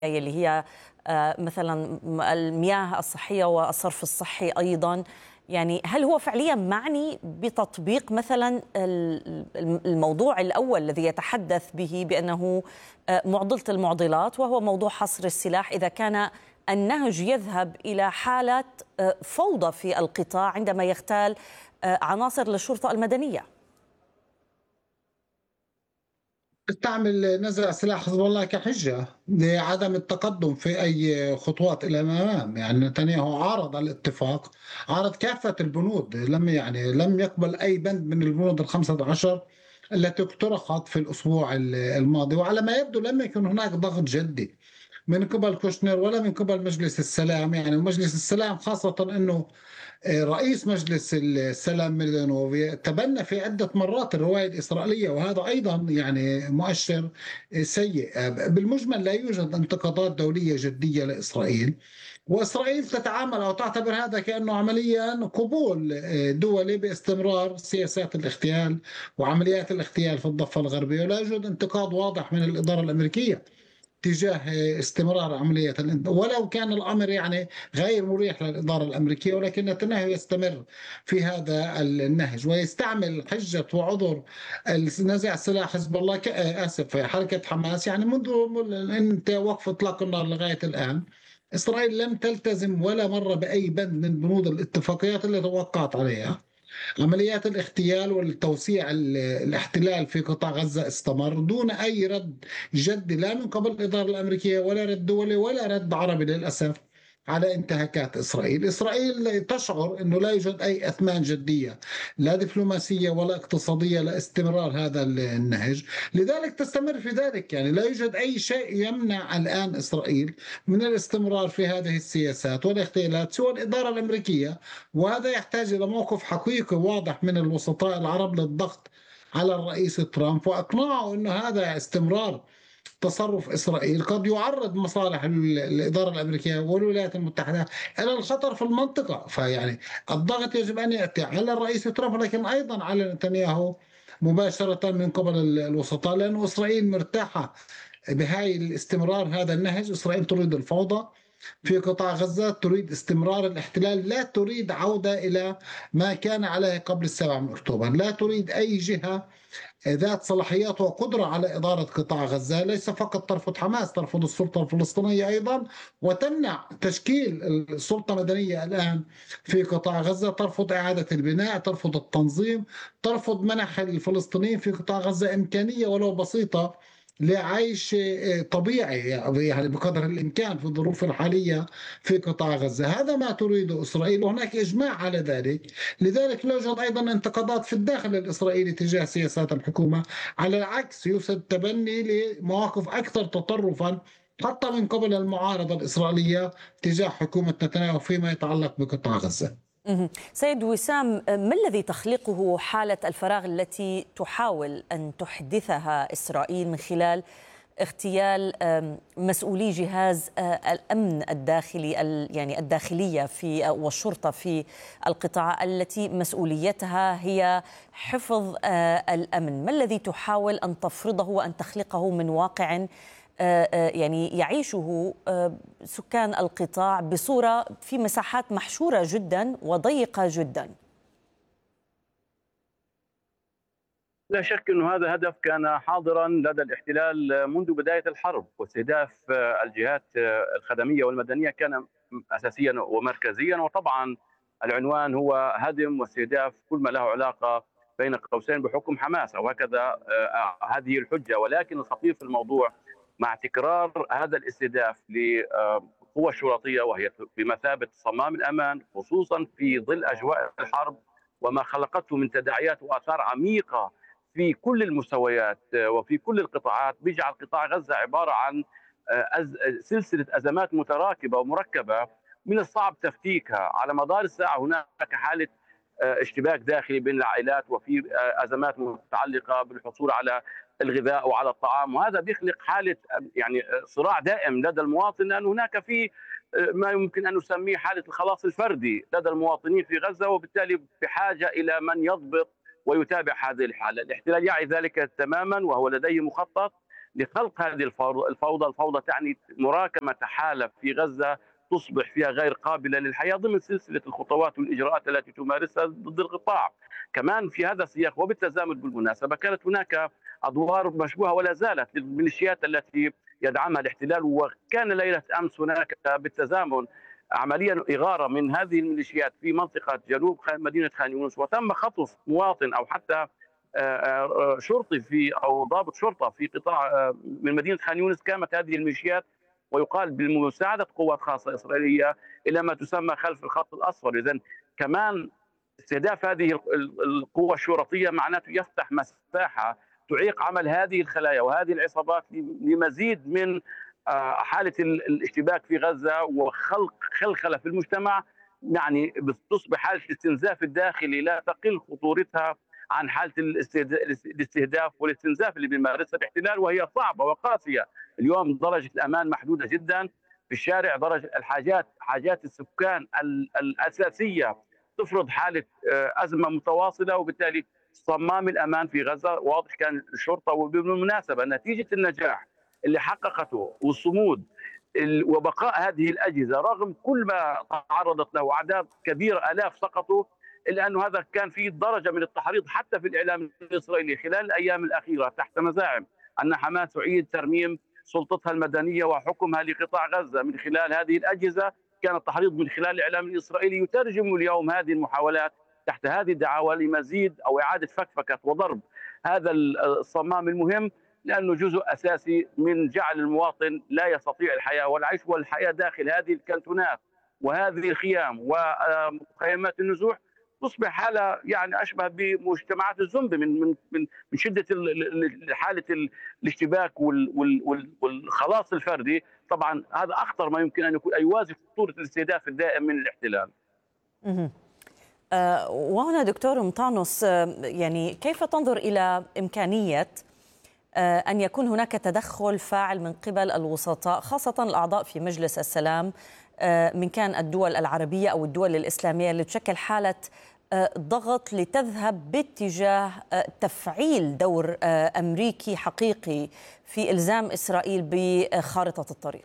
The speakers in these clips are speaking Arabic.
اللي هي مثلا المياه الصحية والصرف الصحي أيضا. يعني هل هو فعليا معني بتطبيق مثلا الموضوع الأول الذي يتحدث به بأنه معضلة المعضلات، وهو موضوع حصر السلاح، إذا كان النهج يذهب إلى حالة فوضى في القطاع عندما يغتال عناصر للشرطة المدنية؟ استعمل نزع سلاح حزب الله كحجة لعدم التقدم في أي خطوات إلى الأمام. يعني نتنياهو عارض الاتفاق، عارض كافة البنود، لم يقبل أي بند من البنود الخمسة عشر التي اقترحت في الأسبوع الماضي. وعلى ما يبدو لم يكن هناك ضغط جدي من قبل كوشنر ولا من قبل مجلس السلام. يعني مجلس السلام خاصة أنه رئيس مجلس السلام ميلانوف تبنى في عدة مرات الرواية الإسرائيلية، وهذا أيضا يعني مؤشر سيء. بالمجمل لا يوجد انتقادات دولية جدية لإسرائيل، وإسرائيل تتعامل أو تعتبر هذا كأنه عمليا قبول دولي باستمرار سياسات الاغتيال وعمليات الاغتيال في الضفة الغربية. ولا يوجد انتقاد واضح من الإدارة الأمريكية تجاه استمرار عملية ولو كان الأمر يعني غير مريح للإدارة الأمريكية، ولكن نتنياهو يستمر في هذا النهج ويستعمل حجة وعذر نزع سلاح حزب الله آسف حركة حماس. يعني منذ انت وقف إطلاق النار لغاية الآن إسرائيل لم تلتزم ولا مرة بأي بند من بنود الاتفاقيات اللي توقعت عليها. عمليات الاغتيال والتوسيع الاحتلال في قطاع غزة استمر دون أي رد جدي، لا من قبل الإدارة الأمريكية ولا رد دولي ولا رد عربي للأسف على انتهاكات إسرائيل. إسرائيل تشعر أنه لا يوجد أي أثمان جدية لا دبلوماسية ولا اقتصادية لاستمرار هذا النهج، لذلك تستمر في ذلك. يعني لا يوجد أي شيء يمنع الآن إسرائيل من الاستمرار في هذه السياسات والاغتيالات سوى الإدارة الأمريكية. وهذا يحتاج إلى موقف حقيقي واضح من الوسطاء العرب للضغط على الرئيس ترامب وإقناعه أنه هذا استمرار تصرف إسرائيل قد يعرض مصالح الإدارة الأمريكية والولايات المتحدة إلى الخطر في المنطقة. فيعني الضغط يجب أن يأتي على الرئيس ترامب لكن أيضا على نتنياهو مباشرة من قبل الوسطاء، لأن إسرائيل مرتاحة بهاي الاستمرار هذا النهج. إسرائيل تريد الفوضى في قطاع غزة، تريد استمرار الاحتلال، لا تريد عودة إلى ما كان عليه قبل 7 من أكتوبر. لا تريد أي جهة ذات صلاحيات وقدرة على إدارة قطاع غزة. ليس فقط ترفض حماس، ترفض السلطة الفلسطينية أيضا، وتمنع تشكيل السلطة المدنية الآن في قطاع غزة، ترفض إعادة البناء، ترفض التنظيم، ترفض منح الفلسطينيين في قطاع غزة إمكانية ولو بسيطة لعيش طبيعي يعني بقدر الإمكان في الظروف الحالية في قطاع غزة. هذا ما تريده إسرائيل وهناك إجماع على ذلك. لذلك لا يوجد أيضا انتقادات في الداخل الإسرائيلي تجاه سياسات الحكومة، على العكس يوجد تبني لمواقف أكثر تطرفا حتى من قبل المعارضة الإسرائيلية تجاه حكومة نتنياهو فيما يتعلق بقطاع غزة. سيد وسام، ما الذي تخلقه حالة الفراغ التي تحاول أن تحدثها إسرائيل من خلال اغتيال مسؤولي جهاز الأمن الداخلي، يعني الداخلية في والشرطة في القطاع التي مسؤوليتها هي حفظ الأمن؟ ما الذي تحاول أن تفرضه وأن تخلقه من واقع يعني يعيشه سكان القطاع بصورة في مساحات محشورة جدا وضيقة جدا؟ لا شك أنه هذا هدف كان حاضرا لدى الاحتلال منذ بداية الحرب، واستهداف الجهات الخدمية والمدنية كان أساسيا ومركزيا، وطبعا العنوان هو هدم واستهداف كل ما له علاقة بين قوسين بحكم حماس، أو هكذا هذه الحجة. ولكن الخطير في الموضوع مع تكرار هذا الاستهداف للقوى الشرطية وهي بمثابة صمام الأمان، خصوصا في ظل أجواء الحرب وما خلقته من تداعيات وآثار عميقة في كل المستويات وفي كل القطاعات، بيجعل قطاع غزة عبارة عن سلسلة أزمات متراكبة ومركبة من الصعب تفكيكها. على مدار الساعة هناك حالة اشتباك داخلي بين العائلات، وفي أزمات متعلقة بالحصول على الغذاء وعلى الطعام، وهذا بيخلق حالة يعني صراع دائم لدى المواطن، لأن هناك في ما يمكن أن نسميه حالة الخلاص الفردي لدى المواطنين في غزة، وبالتالي بحاجة إلى من يضبط ويتابع هذه الحالة. الاحتلال يعي ذلك تماما وهو لديه مخطط لخلق هذه الفوضى تعني مراكمة تحالف في غزة تصبح فيها غير قابلة للحياة ضمن سلسلة الخطوات والإجراءات التي تمارسها ضد القطاع. كمان في هذا السياق وبالتزامن بالمناسبة كانت هناك أدوار مشبوهة ولا زالت للميليشيات التي يدعمها الاحتلال، وكان ليلة أمس هناك بالتزامن عمليا إغارة من هذه الميليشيات في منطقة جنوب مدينة خان يونس، وتم خطف مواطن أو حتى شرطي أو ضابط شرطة في قطاع من مدينة خان يونس. قامت هذه الميليشيات ويقال بمساعدة قوات خاصة إسرائيلية إلى ما تسمى خلف الخط الأصفر. إذن كمان استهداف هذه القوة الشرطية معناته يفتح مساحة تعيق عمل هذه الخلايا وهذه العصابات لمزيد من حالة الاشتباك في غزة وخلق خلخلة في المجتمع. يعني تصبح حالة الاستنزاف الداخلي لا تقل خطورتها عن حالة الاستهداف والاستنزاف اللي بيمارسها الاحتلال، وهي صعبة وقاسية. اليوم درجة الأمان محدودة جدا في الشارع، درجة حاجات السكان الأساسية تفرض حالة أزمة متواصلة، وبالتالي صمام الأمان في غزة واضح كان الشرطة. وبالمناسبة نتيجة النجاح اللي حققته والصمود وبقاء هذه الأجهزة رغم كل ما تعرضت له أعداد كبيرة آلاف سقطوا، إلا أنه هذا كان في درجة من التحريض حتى في الإعلام الإسرائيلي خلال الأيام الأخيرة تحت مزاعم أن حماس تعيد ترميم سلطتها المدنية وحكمها لقطاع غزة من خلال هذه الأجهزة. كان التحريض من خلال الإعلام الإسرائيلي يترجم اليوم هذه المحاولات تحت هذه الدعاوى لمزيد أو إعادة فكفكة وضرب هذا الصمام المهم، لأنه جزء أساسي من جعل المواطن لا يستطيع الحياة والعيش والحياة داخل هذه الكانتونات وهذه الخيام ومخيمات النزوح. تصبح حالة يعني أشبه بمجتمعات الزومبي من شدة حالة الاشتباك والخلاص الفردي. طبعا هذا أخطر ما يمكن أن يكون، يوازي خطورة الاستهداف الدائم من الاحتلال. وهنا دكتور مطانوس، يعني كيف تنظر إلى إمكانية أن يكون هناك تدخل فاعل من قبل الوسطاء خاصة الأعضاء في مجلس السلام من كان الدول العربية أو الدول الإسلامية اللي تشكل حالة ضغط لتذهب باتجاه تفعيل دور أمريكي حقيقي في إلزام إسرائيل بخارطة الطريق؟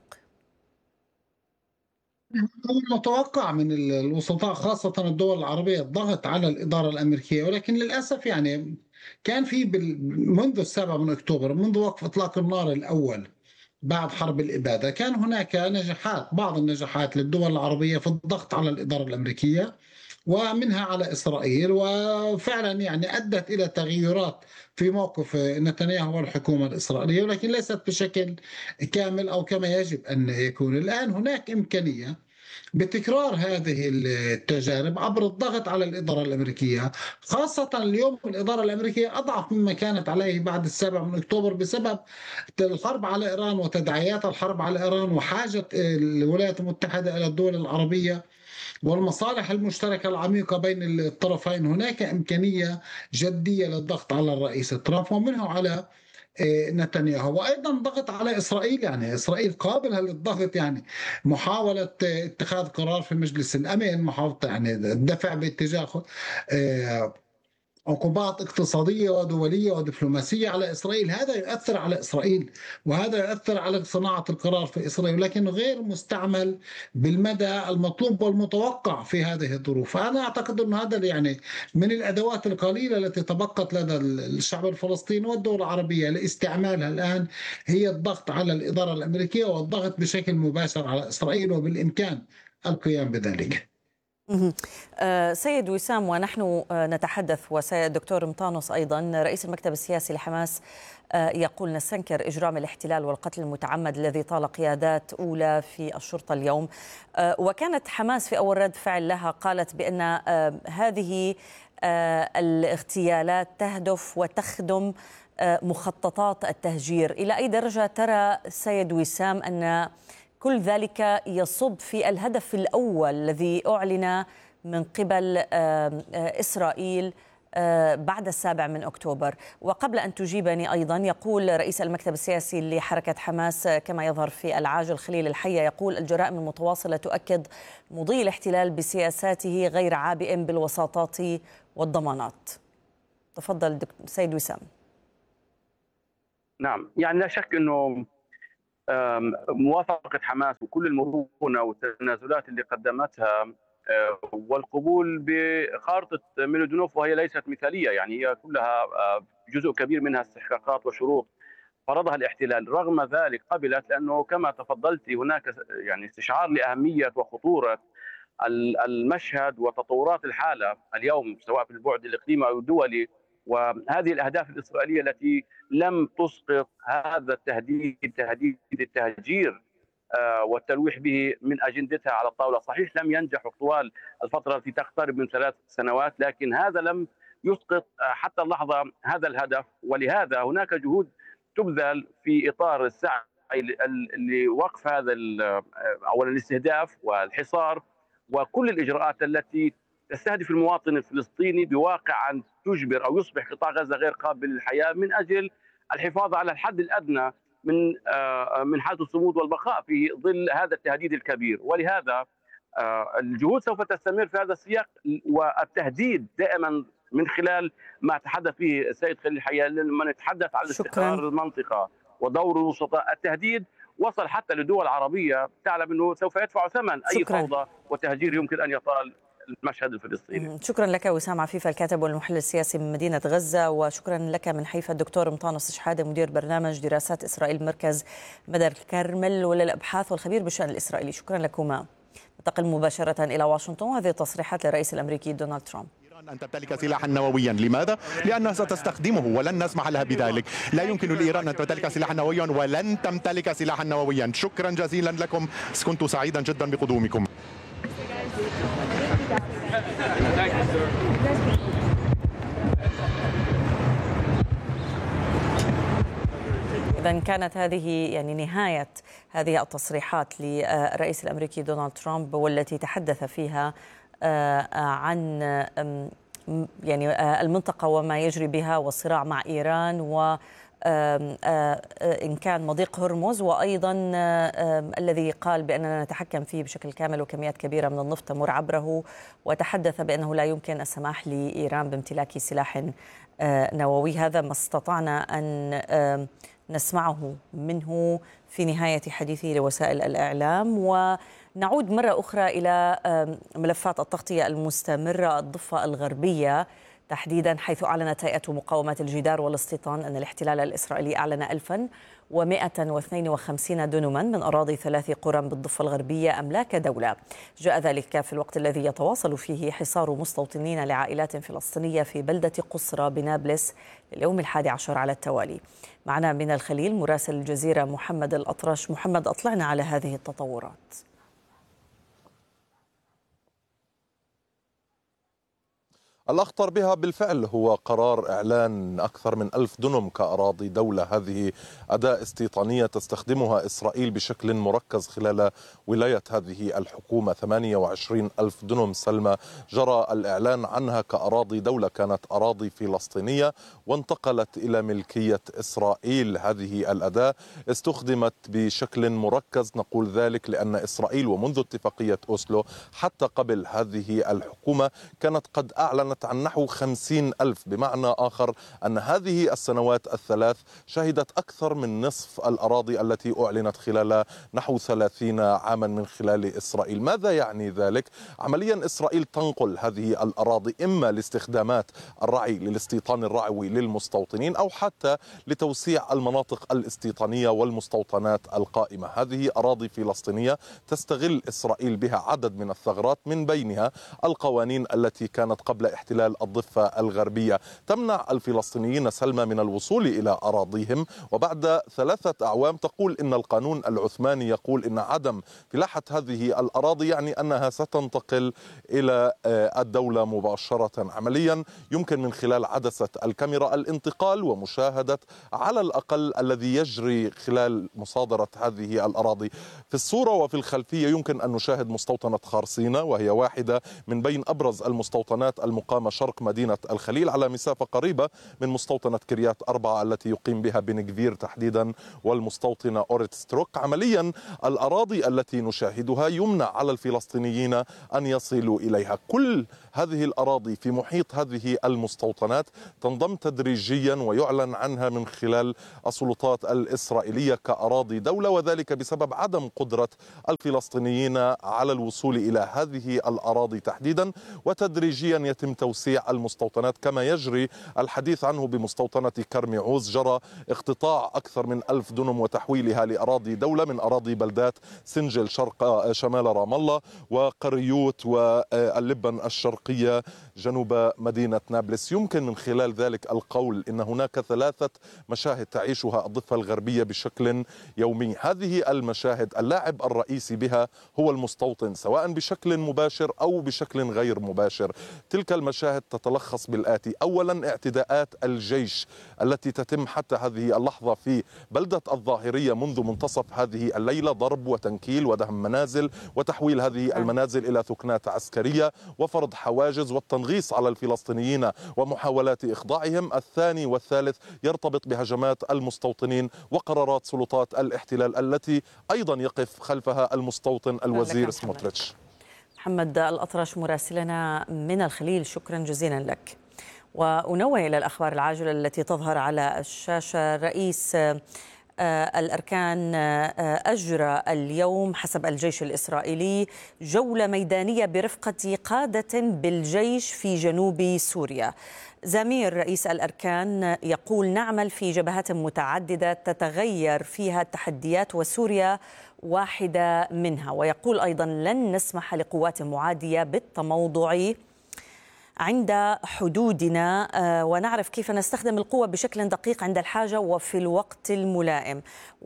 متوقع من الوسطاء خاصة الدول العربية الضغط على الإدارة الأمريكية، ولكن للأسف يعني كان في منذ 7 من أكتوبر، منذ وقف إطلاق النار الأول بعد حرب الإبادة، كان هناك بعض النجاحات للدول العربية في الضغط على الإدارة الأمريكية ومنها على إسرائيل، وفعلا يعني أدت إلى تغيرات في موقف نتنياهو والحكومة الإسرائيلية، ولكن ليست بشكل كامل أو كما يجب أن يكون. الآن هناك إمكانية بتكرار هذه التجارب عبر الضغط على الإدارة الأمريكية، خاصة اليوم الإدارة الأمريكية أضعف مما كانت عليه بعد 7 من أكتوبر بسبب الحرب على إيران وتداعيات الحرب على إيران وحاجة الولايات المتحدة إلى الدول العربية والمصالح المشتركة العميقة بين الطرفين. هناك إمكانية جدية للضغط على الرئيس ترامب ومنه على نتنياهو، وأيضا ضغط على إسرائيل. يعني إسرائيل قابلة للضغط، يعني محاولة اتخاذ قرار في مجلس الأمن، محاولة يعني الدفع باتجاه عقوبات اقتصادية ودولية ودبلوماسية على إسرائيل. هذا يؤثر على إسرائيل وهذا يؤثر على صناعة القرار في إسرائيل، لكن غير مستعمل بالمدى المطلوب والمتوقع في هذه الظروف. أنا أعتقد أن هذا يعني من الأدوات القليلة التي تبقت لدى الشعب الفلسطيني والدول العربية لاستعمالها الآن هي الضغط على الإدارة الأمريكية والضغط بشكل مباشر على إسرائيل، وبالإمكان القيام بذلك. سيد وسام، ونحن نتحدث وسيد دكتور مطانوس أيضا رئيس المكتب السياسي لحماس يقول نستنكر إجرام الاحتلال والقتل المتعمد الذي طال قيادات أولى في الشرطة اليوم. وكانت حماس في أول رد فعل لها قالت بأن هذه الاغتيالات تهدف وتخدم مخططات التهجير. إلى أي درجة ترى سيد وسام أن كل ذلك يصب في الهدف الأول الذي أعلن من قبل إسرائيل بعد 7 من أكتوبر؟ وقبل أن تجيبني أيضا، يقول رئيس المكتب السياسي لحركة حماس كما يظهر في العاجل خليل الحية، يقول الجرائم المتواصلة تؤكد مضي الاحتلال بسياساته غير عابئ بالوساطات والضمانات. تفضل سيد وسام. نعم، يعني لا شك أنه موافقة حماس وكل المرونة والتنازلات اللي قدمتها والقبول بخارطة ميلودونوف، وهي ليست مثالية، يعني هي كلها جزء كبير منها استحقاقات وشروط فرضها الاحتلال. رغم ذلك قبلت، لأنه كما تفضلت هناك يعني استشعار لأهمية وخطورة المشهد وتطورات الحالة اليوم سواء في البعد الإقليمي أو الدولي، وهذه الأهداف الإسرائيلية التي لم تسقط هذا التهديد، تهديد التهجير والتلويح به من أجندتها على الطاولة. صحيح لم ينجحوا طوال الفترة التي تقترب من 3 سنوات، لكن هذا لم يسقط حتى اللحظة هذا الهدف، ولهذا هناك جهود تبذل في إطار السعي لوقف هذا أولا الاستهداف والحصار وكل الإجراءات التي تستهدف المواطن الفلسطيني بواقع أن تجبر أو يصبح قطاع غزة غير قابل للحياة، من أجل الحفاظ على الحد الأدنى من حالة الصمود والبقاء في ظل هذا التهديد الكبير. ولهذا الجهود سوف تستمر في هذا السياق، والتهديد دائما من خلال ما تحدث به السيد خليل الحياه لما نتحدث عن استقرار المنطقة ودور الوسطاء. التهديد وصل حتى لدول عربية تعلم أنه سوف يدفع ثمن أي فوضى وتهجير يمكن أن يطال المشهد الفلسطيني. شكرا لك وسام عفيف، الكاتب والمحلل السياسي من مدينة غزة، وشكرا لك من حيفا الدكتور مطانس شحادة مدير برنامج دراسات إسرائيل مركز مدار الكرمل وللأبحاث والخبير بالشأن الإسرائيلي. شكرا لكما. ننتقل مباشرة إلى واشنطن، وهذه التصريحات للرئيس الأمريكي دونالد ترامب. أن تمتلك سلاحا نوويا، لماذا؟ لأنها ستستخدمه ولن نسمح لها بذلك. لا يمكن لإيران أن تمتلك سلاحا نوويا ولن تمتلك سلاحا نوويا. شكرا جزيلا لكم، كنت سعيدا جدا بقدومكم. إذن كانت هذه يعني نهاية هذه التصريحات للرئيس الأمريكي دونالد ترامب، والتي تحدث فيها عن يعني المنطقة وما يجري بها والصراع مع إيران، و إن كان مضيق هرمز، وأيضا الذي قال بأننا نتحكم فيه بشكل كامل وكميات كبيرة من النفط تمر عبره، وتحدث بأنه لا يمكن السماح لإيران بامتلاك سلاح نووي. هذا ما استطعنا أن نسمعه منه في نهاية حديثه لوسائل الإعلام. ونعود مرة أخرى إلى ملفات التغطية المستمرة الضفة الغربية تحديدا، حيث أعلنت هيئة مقاومة الجدار والاستيطان أن الاحتلال الإسرائيلي أعلن 1152 دنما من أراضي 3 قرى بالضفة الغربية أملاك دولة. جاء ذلك في الوقت الذي يتواصل فيه حصار مستوطنين لعائلات فلسطينية في بلدة قصرى بنابلس لليوم 11 على التوالي. معنا من الخليل مراسل الجزيرة محمد الأطرش. محمد، أطلعنا على هذه التطورات. الأخطر بها بالفعل هو قرار إعلان أكثر من 1000 دنم كأراضي دولة. هذه أداة استيطانية تستخدمها إسرائيل بشكل مركز خلال ولاية هذه الحكومة. 28 ألف دنم سلمى جرى الإعلان عنها كأراضي دولة، كانت أراضي فلسطينية وانتقلت إلى ملكية إسرائيل. هذه الأداة استخدمت بشكل مركز، نقول ذلك لأن إسرائيل ومنذ اتفاقية أوسلو حتى قبل هذه الحكومة كانت قد أعلنت عن نحو 50 ألف. بمعنى آخر أن هذه السنوات الثلاث شهدت أكثر من نصف الأراضي التي أعلنت خلال نحو 30 عاما من خلال إسرائيل. ماذا يعني ذلك؟ عمليا إسرائيل تنقل هذه الأراضي إما لاستخدامات الرعي للاستيطان الرعوي للمستوطنين، أو حتى لتوسيع المناطق الاستيطانية والمستوطنات القائمة. هذه أراضي فلسطينية تستغل إسرائيل بها عدد من الثغرات، من بينها القوانين التي كانت قبل احتلال الضفة الغربية تمنع الفلسطينيين سلمى من الوصول إلى أراضيهم. وبعد 3 أعوام تقول إن القانون العثماني يقول إن عدم فلاحة هذه الأراضي يعني أنها ستنتقل إلى الدولة مباشرة. عمليا يمكن من خلال عدسة الكاميرا الانتقال ومشاهدة على الأقل الذي يجري خلال مصادرة هذه الأراضي. في الصورة وفي الخلفية يمكن أن نشاهد مستوطنة خارصينة، وهي واحدة من بين أبرز المستوطنات المقاومة مقام شرق مدينة الخليل على مسافة قريبة من مستوطنة كريات أربعة التي يقيم بها بنغفير تحديدا والمستوطنة أورتستروك. عمليا الأراضي التي نشاهدها يمنع على الفلسطينيين أن يصلوا إليها. كل هذه الأراضي في محيط هذه المستوطنات تنضم تدريجيا ويعلن عنها من خلال السلطات الإسرائيلية كأراضي دولة، وذلك بسبب عدم قدرة الفلسطينيين على الوصول إلى هذه الأراضي تحديدا، وتدريجيا يتم توسيع المستوطنات كما يجري الحديث عنه بمستوطنة كرم عوز. جرى اقتطاع أكثر من 1000 دنم وتحويلها لأراضي دولة من أراضي بلدات سنجل شرق شمال رام الله وقريوت واللبن الشرقية جنوب مدينة نابلس. يمكن من خلال ذلك القول إن هناك 3 مشاهد تعيشها الضفة الغربية بشكل يومي. هذه المشاهد اللاعب الرئيسي بها هو المستوطن سواء بشكل مباشر أو بشكل غير مباشر. تلك المشاهد تتلخص بالآتي: أولا اعتداءات الجيش التي تتم حتى هذه اللحظة في بلدة الظاهرية منذ منتصف هذه الليلة، ضرب وتنكيل ودهم منازل وتحويل هذه المنازل إلى ثكنات عسكرية وفرض حواجز والتنغيص على الفلسطينيين ومحاولات إخضاعهم. الثاني والثالث يرتبط بهجمات المستوطنين وقرارات سلطات الاحتلال التي أيضا يقف خلفها المستوطن الوزير سموتريتش. محمد الأطرش مراسلنا من الخليل، شكرا جزيلا لك. ونوه إلى الأخبار العاجلة التي تظهر على الشاشة. رئيس الأركان أجرى اليوم حسب الجيش الإسرائيلي جولة ميدانية برفقة قادة بالجيش في جنوب سوريا. زمير رئيس الأركان يقول: نعمل في جبهات متعددة تتغير فيها التحديات وسوريا واحدة منها. ويقول أيضا: لن نسمح لقوات معادية بالتموضع عند حدودنا، ونعرف كيف نستخدم القوة بشكل دقيق عند الحاجة وفي الوقت الملائم.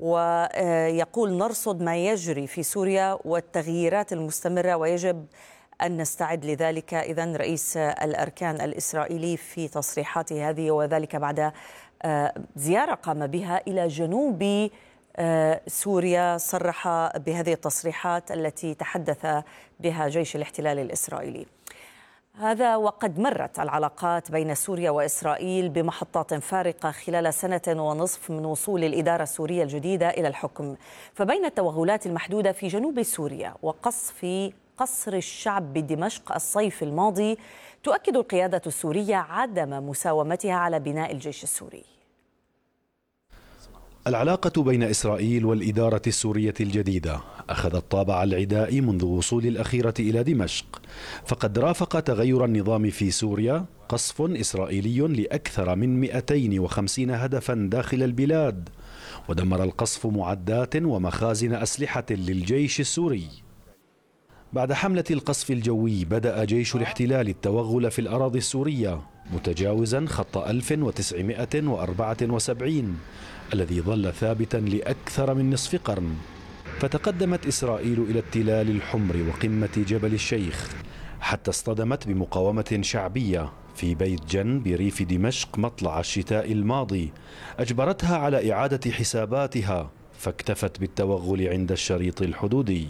ويقول: نرصد ما يجري في سوريا والتغييرات المستمرة ويجب أن نستعد لذلك. إذن رئيس الأركان الإسرائيلي في تصريحاته هذه، وذلك بعد زيارة قام بها إلى جنوب سوريا، صرح بهذه التصريحات التي تحدث بها جيش الاحتلال الإسرائيلي. هذا وقد مرت العلاقات بين سوريا وإسرائيل بمحطات فارقة خلال 1.5 سنة من وصول الإدارة السورية الجديدة إلى الحكم. فبين التوغلات المحدودة في جنوب سوريا وقصف قصر الشعب بدمشق الصيف الماضي، تؤكد القيادة السورية عدم مساومتها على بناء الجيش السوري. العلاقة بين إسرائيل والإدارة السورية الجديدة أخذت طابع العداء منذ وصول الأخيرة إلى دمشق، فقد رافق تغير النظام في سوريا قصف إسرائيلي لأكثر من 250 هدفا داخل البلاد، ودمر القصف معدات ومخازن أسلحة للجيش السوري. بعد حملة القصف الجوي بدأ جيش الاحتلال التوغل في الأراضي السورية متجاوزا خط 1974 الذي ظل ثابتا لأكثر من نصف قرن. فتقدمت إسرائيل إلى التلال الحمر وقمة جبل الشيخ حتى اصطدمت بمقاومة شعبية في بيت جن بريف دمشق مطلع الشتاء الماضي، أجبرتها على إعادة حساباتها فاكتفت بالتوغل عند الشريط الحدودي.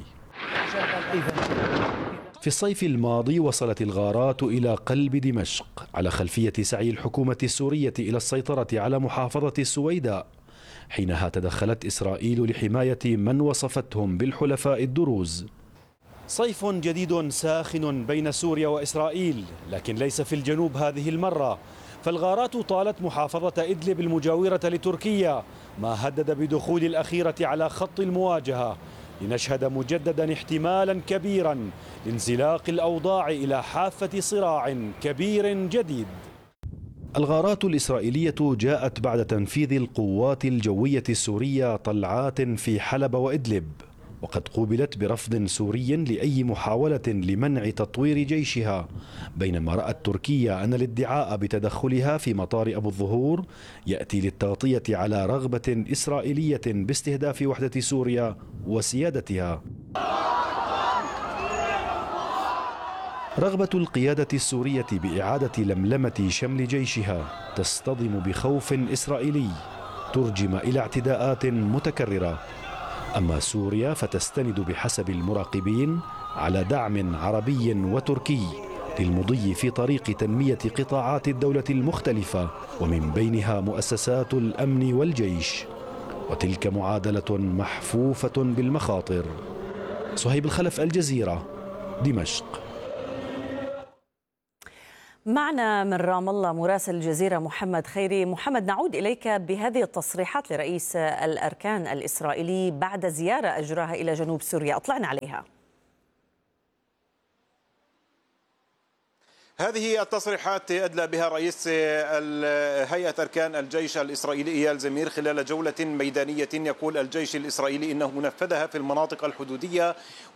في الصيف الماضي وصلت الغارات إلى قلب دمشق على خلفية سعي الحكومة السورية إلى السيطرة على محافظة السويداء، حينها تدخلت إسرائيل لحماية من وصفتهم بالحلفاء الدروز. صيف جديد ساخن بين سوريا وإسرائيل، لكن ليس في الجنوب هذه المرة، فالغارات طالت محافظة إدلب المجاورة لتركيا، ما هدد بدخول الأخيرة على خط المواجهة، لنشهد مجددا احتمالا كبيرا لانزلاق الأوضاع إلى حافة صراع كبير جديد. الغارات الإسرائيلية جاءت بعد تنفيذ القوات الجوية السورية طلعات في حلب وإدلب، وقد قوبلت برفض سوري لأي محاولة لمنع تطوير جيشها، بينما رأت تركيا أن الادعاء بتدخلها في مطار أبو الظهور يأتي للتغطية على رغبة إسرائيلية باستهداف وحدة سوريا وسيادتها. رغبة القيادة السورية بإعادة لملمة شمل جيشها تصطدم بخوف إسرائيلي ترجم إلى اعتداءات متكررة. أما سوريا فتستند بحسب المراقبين على دعم عربي وتركي للمضي في طريق تنمية قطاعات الدولة المختلفة ومن بينها مؤسسات الأمن والجيش، وتلك معادلة محفوفة بالمخاطر. صهيب الخلف، الجزيرة، دمشق. معنا من رام الله مراسل الجزيرة محمد خيري. محمد، نعود إليك بهذه التصريحات لرئيس الأركان الإسرائيلي بعد زيارة أجراها إلى جنوب سوريا، أطلعنا عليها. هذه التصريحات أدلى بها رئيس هيئة أركان الجيش الإسرائيلي إيال زمير خلال جولة ميدانية يقول الجيش الإسرائيلي إنه نفذها في المناطق الحدودية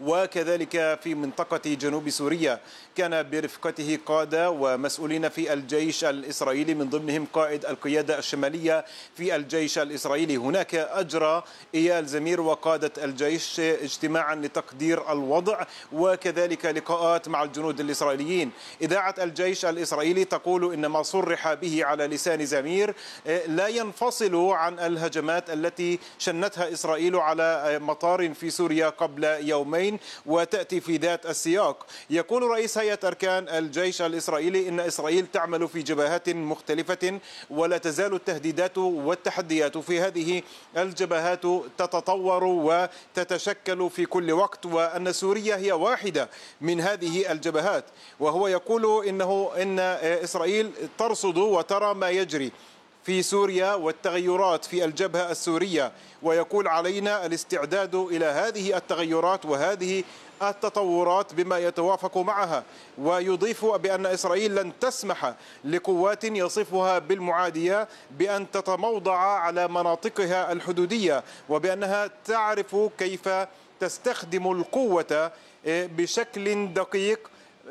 وكذلك في منطقة جنوب سوريا. كان برفقته قادة ومسؤولين في الجيش الإسرائيلي من ضمنهم قائد القيادة الشمالية في الجيش الإسرائيلي. هناك أجرى إيال زمير وقادة الجيش اجتماعا لتقدير الوضع وكذلك لقاءات مع الجنود الإسرائيليين. إذاعة الجيش الإسرائيلي تقول إن ما صرح به على لسان زمير لا ينفصل عن الهجمات التي شنتها إسرائيل على مطار في سوريا قبل يومين وتأتي في ذات السياق. يقول رئيس هيئة أركان الجيش الإسرائيلي إن إسرائيل تعمل في جبهات مختلفة ولا تزال التهديدات والتحديات في هذه الجبهات تتطور وتتشكل في كل وقت، وأن سوريا هي واحدة من هذه الجبهات. وهو يقول إن إسرائيل ترصد وترى ما يجري في سوريا والتغيرات في الجبهة السورية، ويقول علينا الاستعداد إلى هذه التغيرات وهذه التطورات بما يتوافق معها. ويضيف بأن إسرائيل لن تسمح لقوات يصفها بالمعادية بأن تتموضع على مناطقها الحدودية، وبأنها تعرف كيف تستخدم القوة بشكل دقيق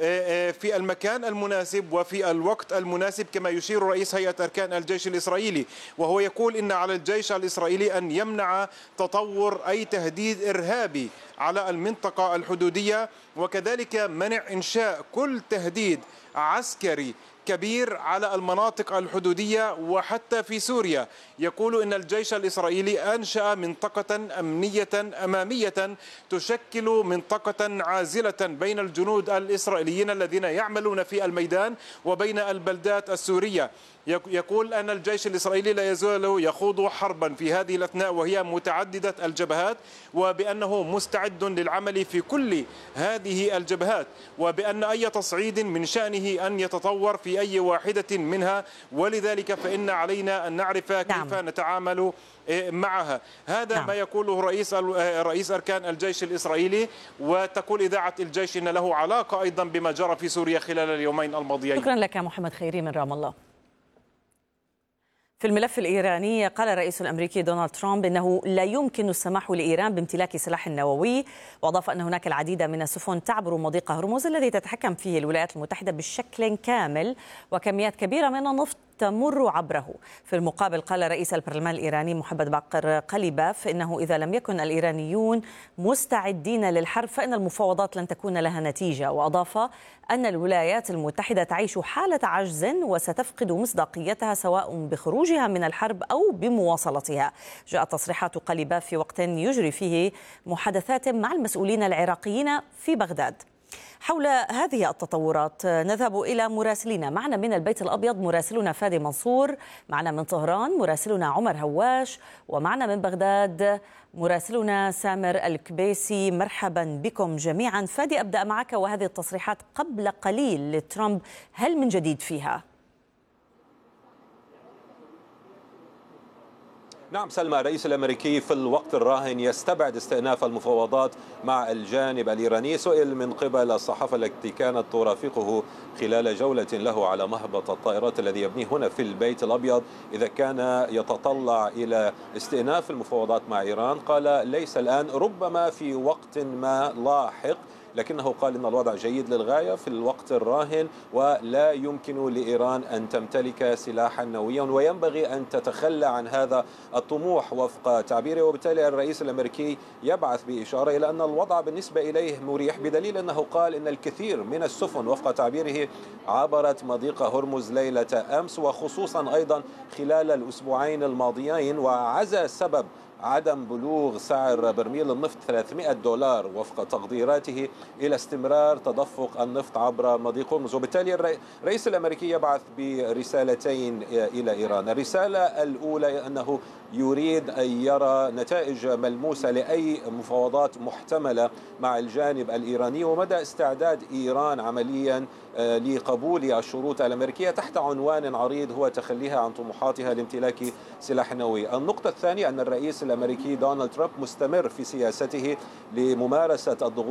في المكان المناسب وفي الوقت المناسب، كما يشير رئيس هيئة أركان الجيش الإسرائيلي. وهو يقول إن على الجيش الإسرائيلي أن يمنع تطور أي تهديد إرهابي على المنطقة الحدودية، وكذلك منع إنشاء كل تهديد عسكري كبير على المناطق الحدودية وحتى في سوريا. يقول إن الجيش الإسرائيلي أنشأ منطقة أمنية أمامية تشكل منطقة عازلة بين الجنود الإسرائيليين الذين يعملون في الميدان وبين البلدات السورية. يقول أن الجيش الإسرائيلي لا يزال يخوض حربا في هذه الأثناء وهي متعددة الجبهات، وبأنه مستعد للعمل في كل هذه الجبهات، وبأن أي تصعيد من شأنه أن يتطور في أي واحدة منها، ولذلك فإن علينا أن نعرف كيف نتعامل معها. هذا ما يقوله رئيس أركان الجيش الإسرائيلي. وتقول إذاعة الجيش إن له علاقة أيضا بما جرى في سوريا خلال اليومين الماضيين. شكرا لك محمد خيري من رام الله. في الملف الإيراني قال الرئيس الأمريكي دونالد ترامب إنه لا يمكن السماح لإيران بامتلاك سلاح نووي، وأضاف أن هناك العديد من السفن تعبر مضيق هرمز الذي تتحكم فيه الولايات المتحدة بشكل كامل، وكميات كبيرة من النفط تمر عبره. في المقابل قال رئيس البرلمان الإيراني محمد باقر قليباف إنه إذا لم يكن الإيرانيون مستعدين للحرب فإن المفاوضات لن تكون لها نتيجة. وأضاف أن الولايات المتحدة تعيش حالة عجز وستفقد مصداقيتها سواء بخروجها من الحرب أو بمواصلتها. جاءت تصريحات قليباف في وقت يجري فيه محادثات مع المسؤولين العراقيين في بغداد. حول هذه التطورات نذهب إلى مراسلين. معنا من البيت الأبيض مراسلنا فادي منصور، معنا من طهران مراسلنا عمر هواش، ومعنا من بغداد مراسلنا سامر الكبيسي. مرحبا بكم جميعا. فادي، أبدأ معك، وهذه التصريحات قبل قليل لترامب هل من جديد فيها؟ نعم سلمى، الرئيس الأمريكي في الوقت الراهن يستبعد استئناف المفاوضات مع الجانب الإيراني. سئل من قبل الصحافة التي كانت ترافقه خلال جولة له على مهبط الطائرات الذي يبنيه هنا في البيت الأبيض إذا كان يتطلع إلى استئناف المفاوضات مع إيران. قال ليس الآن، ربما في وقت ما لاحق، لكنه قال إن الوضع جيد للغاية في الوقت الراهن ولا يمكن لإيران أن تمتلك سلاحا نوويا وينبغي أن تتخلى عن هذا الطموح وفق تعبيره. وبالتالي الرئيس الأمريكي يبعث بإشارة إلى أن الوضع بالنسبة إليه مريح، بدليل أنه قال إن الكثير من السفن وفق تعبيره عبرت مضيق هرمز ليلة أمس، وخصوصا أيضا خلال الأسبوعين الماضيين. وعزى سبب عدم بلوغ سعر برميل النفط $300 وفق تقديراته إلى استمرار تدفق النفط عبر مضيق هرمز. وبالتالي الرئيس الأمريكي يبعث برسالتين إلى إيران. الرسالة الأولى أنه يريد أن يرى نتائج ملموسة لأي مفاوضات محتملة مع الجانب الإيراني، ومدى استعداد إيران عمليا لقبول الشروط الأمريكية تحت عنوان عريض هو تخليها عن طموحاتها لامتلاك سلاح نووي. النقطة الثانية أن الرئيس الأمريكي دونالد ترامب مستمر في سياسته لممارسة الضغوط